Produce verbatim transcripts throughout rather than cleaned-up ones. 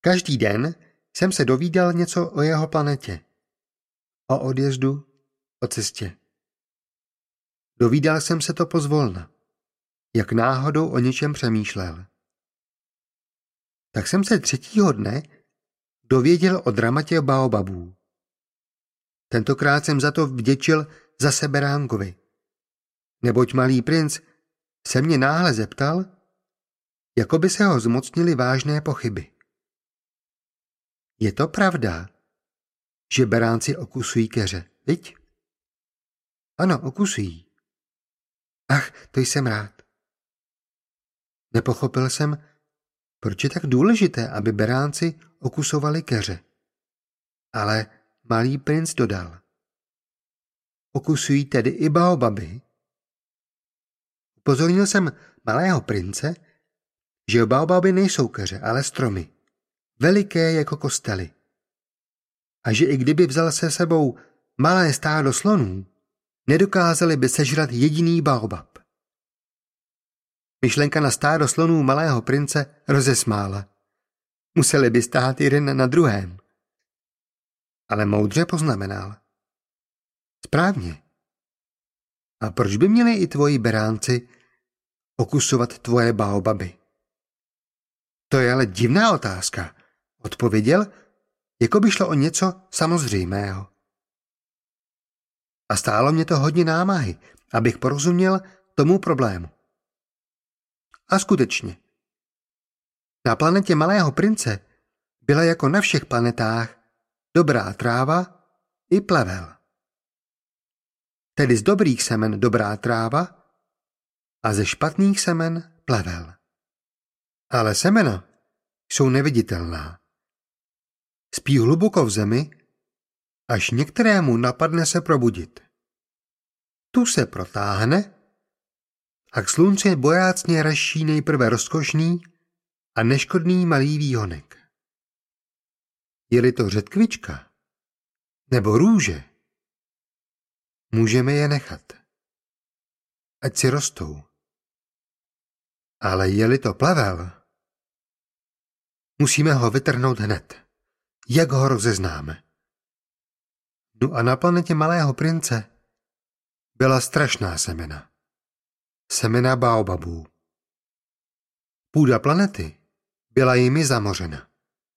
Každý den jsem se dovídal něco o jeho planetě. O odjezdu, o cestě. Dovídal jsem se to pozvolna, jak náhodou o něčem přemýšlel. Tak jsem se třetího dne dověděl o dramatě baobabů. Tentokrát jsem za to vděčil zase beránkovi, neboť malý princ se mě náhle zeptal, jako by se ho zmocnily vážné pochyby. Je to pravda, že beránci okusují keře, viď? Ano, okusují. Ach, to jsem rád. Nepochopil jsem, proč je tak důležité, aby beránci okusovali keře. Ale malý princ dodal. Okusují tedy i baobaby. Upozornil jsem malého prince, že baobaby nejsou keře, ale stromy, veliké jako kostely. A že i kdyby vzal se sebou malé stádo slonů, nedokázali by sežrat jediný baobab. Myšlenka na stádo slonů malého prince rozesmála. Museli by stát jeden na druhém. Ale moudře poznamenal. Správně. A proč by měli i tvoji beránci okusovat tvoje baobaby? To je ale divná otázka, odpověděl, jako by šlo o něco samozřejmého. A stálo mě to hodně námahy, abych porozuměl tomu problému. A skutečně. Na planetě malého prince byla jako na všech planetách dobrá tráva i plevel. Tedy z dobrých semen dobrá tráva a ze špatných semen plevel. Ale semena jsou neviditelná. Spí hluboko v zemi, až některému napadne se probudit. Tu se protáhne a k slunci bojácně raší nejprve rozkošný a neškodný malý výhonek. Je-li to řetkvička nebo růže, můžeme je nechat, ať si rostou. Ale je-li to plevel, musíme ho vytrhnout hned, jak ho rozeznáme. No a na planetě malého prince byla strašná semena. Semena baobabů. Půda planety byla jimi zamořena.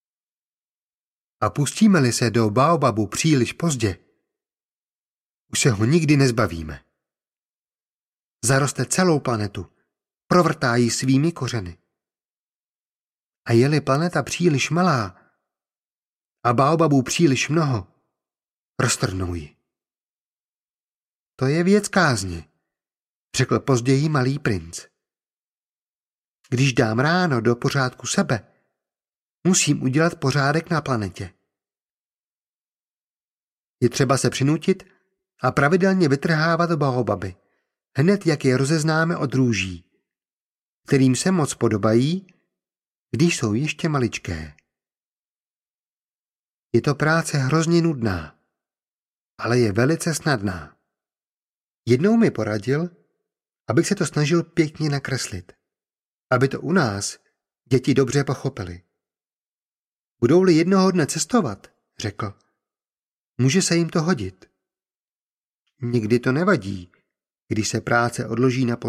A pustíme-li se do baobabu příliš pozdě, už se ho nikdy nezbavíme. Zaroste celou planetu, provrtá ji svými kořeny. A je-li planeta příliš malá a baobabů příliš mnoho, roztrhnou ji. To je věc kázně, řekl později malý princ. Když dám ráno do pořádku sebe, musím udělat pořádek na planetě. Je třeba se přinutit a pravidelně vytrhávat baobaby, hned jak je rozeznáme od růží, kterým se moc podobají, když jsou ještě maličké. Je to práce hrozně nudná, ale je velice snadná. Jednou mi poradil, abych se to snažil pěkně nakreslit, aby to u nás děti dobře pochopili. Budou-li jednoho dne cestovat, řekl, může se jim to hodit. Nikdy to nevadí, když se práce odloží na později.